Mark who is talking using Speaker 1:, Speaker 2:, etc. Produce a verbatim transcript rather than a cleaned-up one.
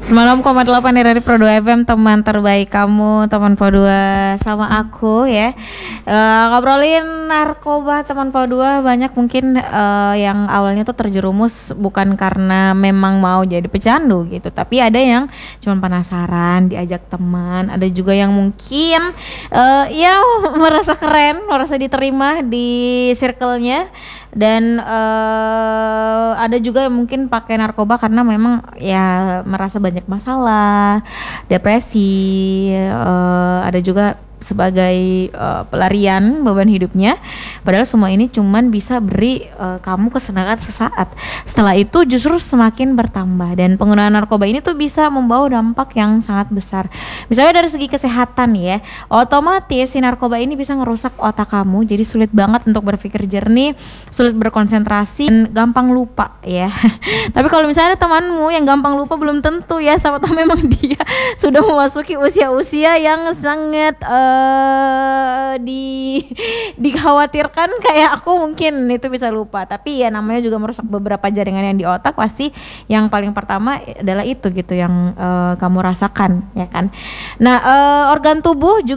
Speaker 1: Semalam koma delapan dari Pro dua F M, teman terbaik kamu, teman Pro dua sama aku ya. Uh, ngobrolin narkoba teman Pro dua, banyak mungkin uh, yang awalnya tuh terjerumus bukan karena memang mau jadi pecandu gitu, tapi ada yang cuma penasaran, diajak teman, ada juga yang mungkin uh, ya merasa keren, merasa diterima di circle-nya. Dan uh, ada juga yang mungkin pakai narkoba karena memang ya merasa banyak masalah, depresi, uh, ada juga sebagai uh, pelarian beban hidupnya. Padahal semua ini cuman bisa beri uh, kamu kesenangan sesaat. Setelah itu justru semakin bertambah, dan penggunaan narkoba ini tuh bisa membawa dampak yang sangat besar. Misalnya dari segi kesehatan ya, otomatis si narkoba ini bisa ngerusak otak kamu, jadi sulit banget untuk berpikir jernih, sulit berkonsentrasi, dan gampang lupa ya. Tapi kalau misalnya temanmu yang gampang lupa, belum tentu ya, sama tahu memang dia sudah memasuki usia-usia yang sangat uh, Uh, di dikhawatirkan kayak aku mungkin itu bisa lupa. Tapi ya namanya juga merusak beberapa jaringan yang di otak, pasti yang paling pertama adalah itu gitu yang uh, kamu rasakan ya kan. Nah uh, organ tubuh juga